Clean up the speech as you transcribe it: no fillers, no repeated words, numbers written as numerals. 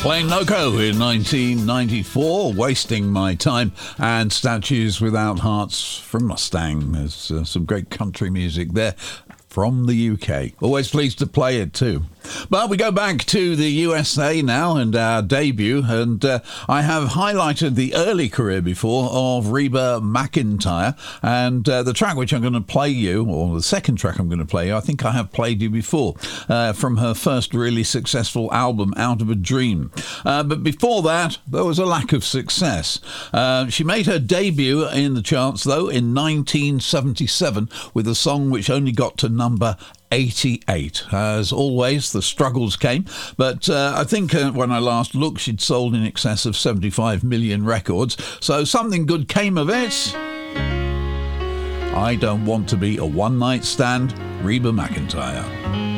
Playing Loco in 1994, Wasting My Time, and Statues Without Hearts from Mustang. There's some great country music there from the UK. Always pleased to play it too. But we go back to the USA now and our debut, and I have highlighted the early career before of Reba McEntire, and the track which I'm going to play you, or the second track I'm going to play you, I think I have played you before, from her first really successful album, Out of a Dream. But before that, there was a lack of success. She made her debut in the charts, though, in 1977 with a song which only got to number 88. As always, the struggles came, but I think when I last looked, she'd sold in excess of 75 million records, so something good came of it. I Don't Want to Be a One-Night Stand, Reba McEntire.